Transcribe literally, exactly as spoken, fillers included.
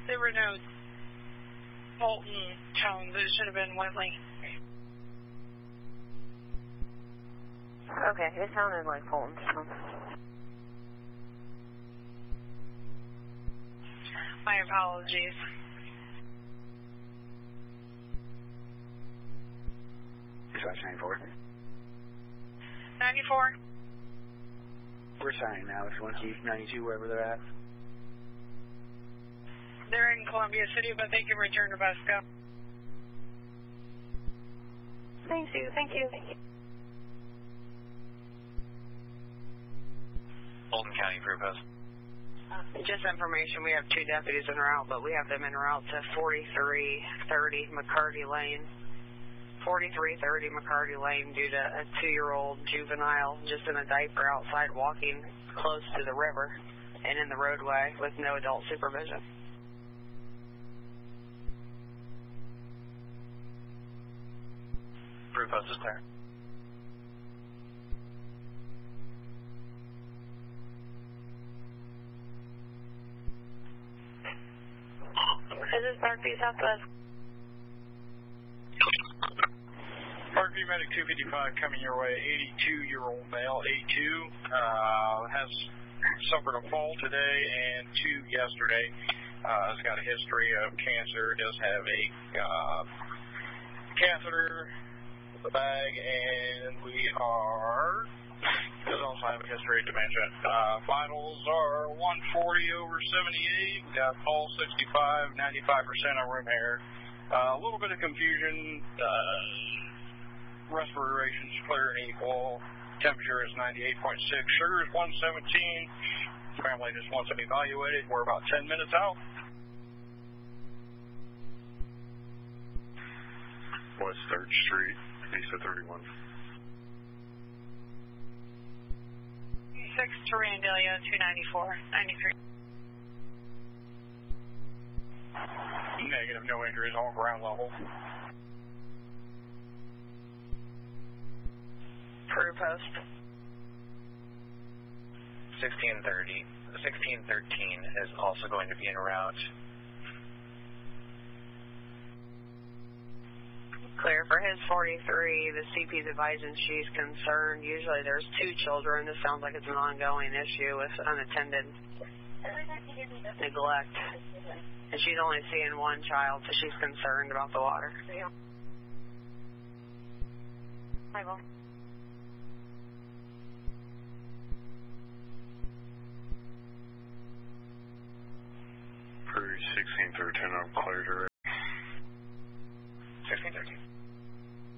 There were no Fulton tones. It should have been Whitley. Okay, it sounded like Fulton tones. My apologies. Dispatch ninety-four. ninety-four. We're signing now. If you want to keep ninety-two wherever they're at. They're in Columbia City, but they can return to Busco. Thank you, thank you. Fulton County Crew Post. Just information, we have two deputies en route, but we have them en route to forty-three thirty McCarty Lane. forty-three thirty McCarty Lane due to a two-year-old juvenile just in a diaper outside walking close to the river and in the roadway with no adult supervision. Crew Post is clear. This is Parkview Southwest. Parkview Medic two fifty-five coming your way, eighty-two-year-old male, A two, uh, has suffered a fall today and two yesterday. Uh, has got a history of cancer, does have a uh, catheter with the bag, and we are, does also have a history of dementia. Uh, vitals are one forty over seventy-eight, we got pulse sixty-five, ninety-five percent on room air. Uh, a little bit of confusion, uh, respiration's clear and equal, temperature is ninety-eight point six, sugar is one seventeen, family just wants to be evaluated, we're about ten minutes out. West third Street, Mesa thirty-one. six to Randalia, two ninety-four, ninety-three. Negative, no injuries on ground level. Crew Post. sixteen thirty. sixteen thirteen is also going to be en route. Clear for his forty-three. The C P's advising she's concerned. Usually there's two children. This sounds like it's an ongoing issue with unattended neglect. And she's only seeing one child, so she's concerned about the water. Michael. Prairie sixteen through ten, I'm clear to sixteen thirteen.